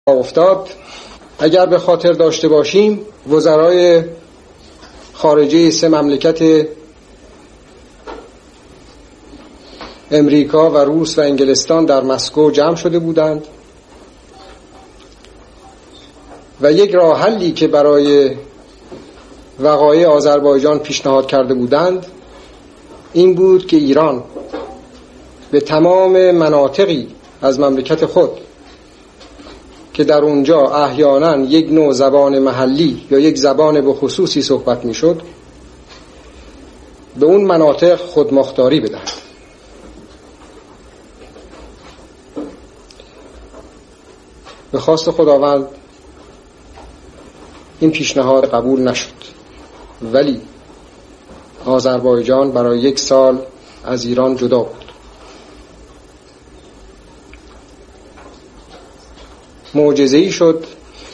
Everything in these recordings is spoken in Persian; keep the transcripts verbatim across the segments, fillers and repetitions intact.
افتاد. اگر به خاطر داشته باشیم وزرای خارجه سه مملکت امریکا و روس و انگلستان در مسکو جمع شده بودند و یک راه حلی که برای وقایع آذربایجان پیشنهاد کرده بودند این بود که ایران به تمام مناطقی از مملکت خود که در اونجا احیانا یک نوع زبان محلی یا یک زبان به خصوصی صحبت میشد به اون مناطق خودمختاری بدهد. به خواست خداوند این پیشنهاد قبول نشد، ولی آذربایجان برای یک سال از ایران جدا بود. معجزه‌ای شد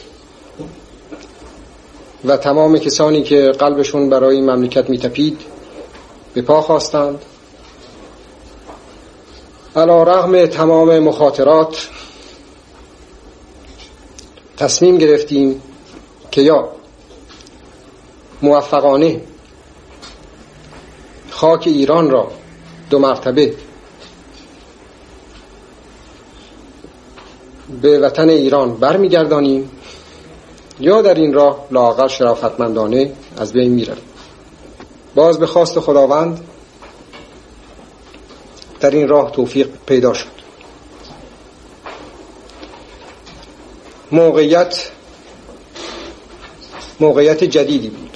و تمام کسانی که قلبشون برای این مملکت میتپید به پا خواستند. علی رغم تمام مخاطرات تصمیم گرفتیم که یا موفقانه خاک ایران را دو مرتبه به وطن ایران برمیگردانیم یا در این راه لااقل شرافتمندانه از بین میرویم. باز به خواست خداوند در این راه توفیق پیدا شد. موقعیت موقعیت جدیدی بود.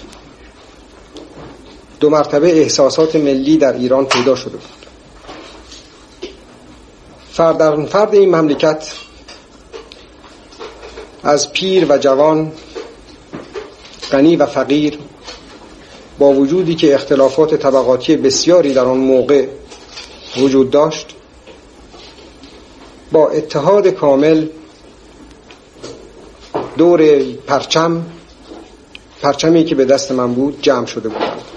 دو مرتبه احساسات ملی در ایران پیدا شده بود. فرد فرد این مملکت از پیر و جوان، غنی و فقیر، با وجودی که اختلافات طبقاتی بسیاری در آن موقع وجود داشت، با اتحاد کامل دور پرچم پرچمی که به دست من بود جمع شده بودند.